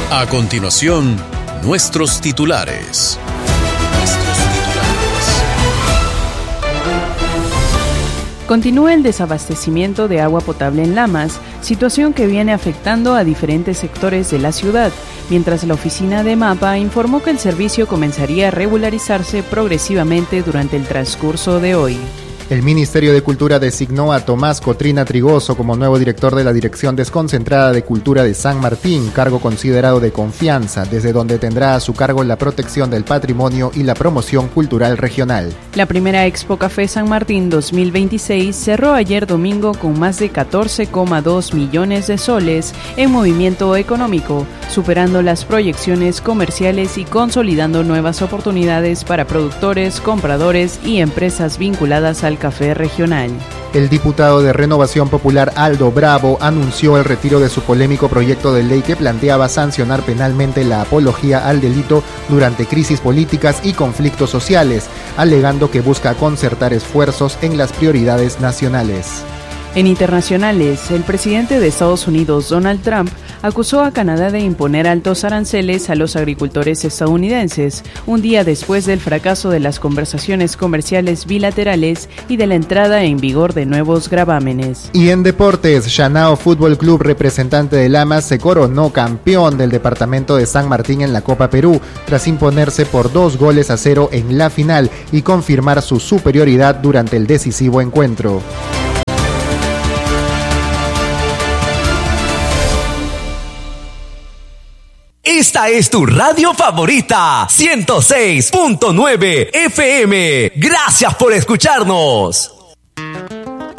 A continuación, nuestros titulares. Continúa el desabastecimiento de agua potable en Lamas, situación que viene afectando a diferentes sectores de la ciudad, mientras la oficina de MAPA informó que el servicio comenzaría a regularizarse progresivamente durante el transcurso de hoy. El Ministerio de Cultura designó a Tomás Cotrina Trigoso como nuevo director de la Dirección Desconcentrada de Cultura de San Martín, cargo considerado de confianza, desde donde tendrá a su cargo la protección del patrimonio y la promoción cultural regional. La primera Expo Café San Martín 2026 cerró ayer domingo con más de 14,2 millones de soles en movimiento económico, superando las proyecciones comerciales y consolidando nuevas oportunidades para productores, compradores y empresas vinculadas al café regional. El diputado de Renovación Popular Aldo Bravo anunció el retiro de su polémico proyecto de ley que planteaba sancionar penalmente la apología al delito durante crisis políticas y conflictos sociales, alegando que busca concertar esfuerzos en las prioridades nacionales. En internacionales, el presidente de Estados Unidos, Donald Trump, acusó a Canadá de imponer altos aranceles a los agricultores estadounidenses, un día después del fracaso de las conversaciones comerciales bilaterales y de la entrada en vigor de nuevos gravámenes. Y en deportes, Shanao Fútbol Club, representante de Lamas, se coronó campeón del departamento de San Martín en la Copa Perú, tras imponerse por 2-0 en la final y confirmar su superioridad durante el decisivo encuentro. Esta es tu radio favorita, 106.9 FM. Gracias por escucharnos.